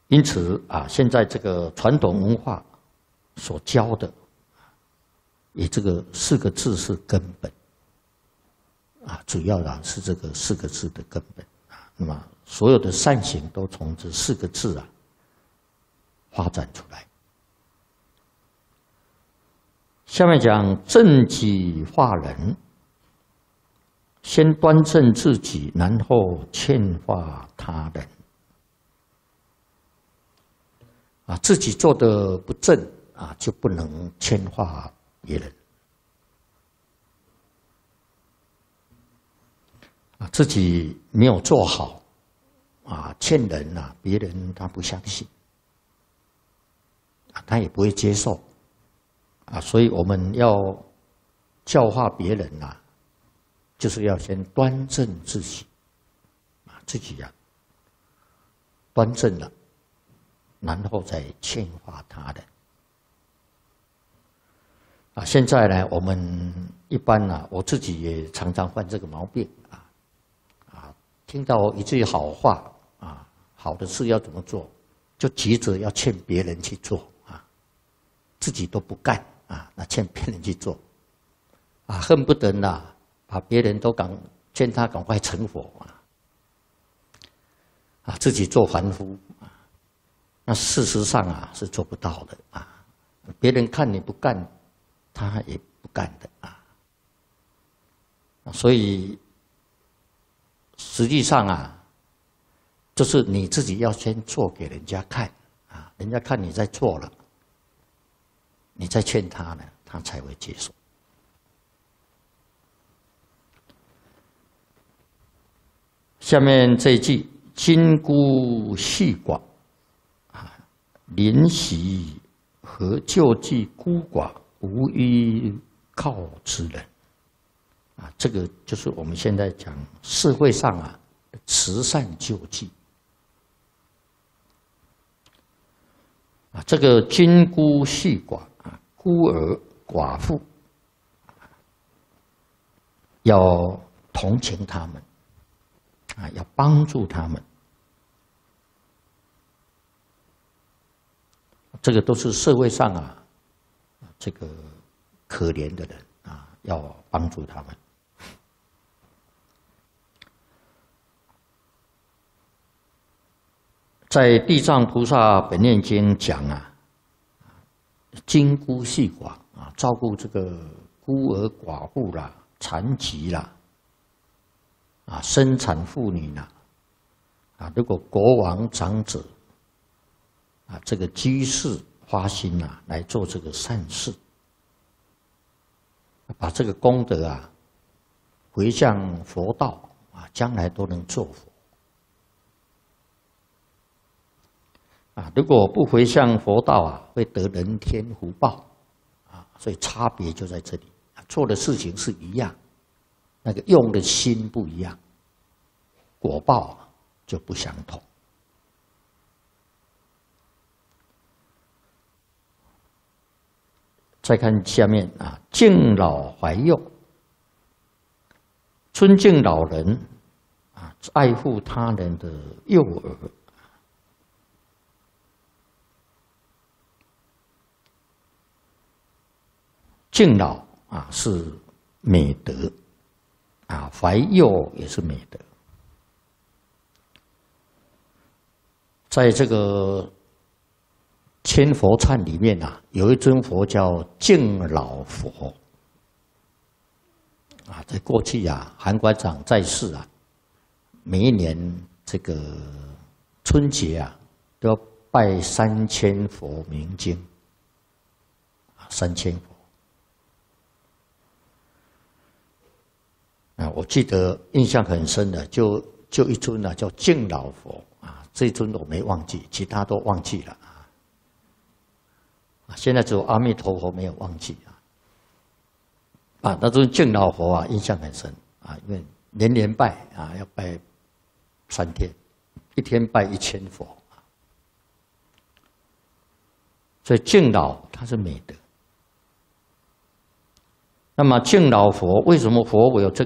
因此啊，现在这个传统文化所教的，以这个4个字是根本啊，主要的是这个4个字的根本啊。那么所有的善行都从这4个字啊发展出来。下面讲正己化人，先端正自己，然后劝化他人。啊，自己做的不正啊，就不能劝化别人。啊，自己没有做好啊，劝人啊，别人他不相信，啊，他也不会接受。啊，所以我们要教化别人呐，就是要先端正自己，啊，自己呀，端正了，然后再劝化他人。啊，现在呢，我们一般呢，我自己也常常犯这个毛病啊，听到一句好话啊，好的事要怎么做，就急着要劝别人去做啊，自己都不干啊，那劝别人去做啊，恨不得呐，把别人都劝他赶快成佛啊，自己做凡夫啊，那事实上啊是做不到的啊，别人看你不干，他也不干的啊，所以实际上啊，就是你自己要先做给人家看啊，人家看你在做了，你再劝他呢，他才会接受。下面这一句：今孤细寡，啊，临习和救济孤寡，无依靠之人。啊，这个就是我们现在讲社会上啊，慈善救济。啊，这个今孤细寡啊，孤儿寡妇，要同情他们，啊，要帮助他们。这个都是社会上啊，这个可怜的人啊，要帮助他们。在《地藏菩萨本愿经》讲啊，今孤细寡啊，照顾这个孤儿寡妇啦、残疾啦、啊生产妇女啦，啊，如果国王长者啊，这个居士发心啊，来做这个善事，把这个功德啊回向佛道啊，将来都能做佛。啊，如果不回向佛道啊，会得人天福报，啊，所以差别就在这里，做的事情是一样，那个用的心不一样，果报就不相同。再看下面啊，敬老怀幼，尊敬老人啊，爱护他人的幼儿。敬老啊是美德啊，怀幼也是美德。在这个千佛忏里面啊，有一尊佛叫敬老佛啊。在过去啊，韩馆长在世啊，每一年这个春节啊，都要拜3000佛明经啊，3000佛。啊，我记得印象很深的，就一尊啊，叫敬老佛啊，这一尊我没忘记，其他都忘记了啊。现在只有阿弥陀佛没有忘记啊。那尊敬老佛啊，印象很深啊，因为年年拜啊，要拜3天，一天拜1000佛啊。所以敬老它是美德。那么敬老佛为什么佛有这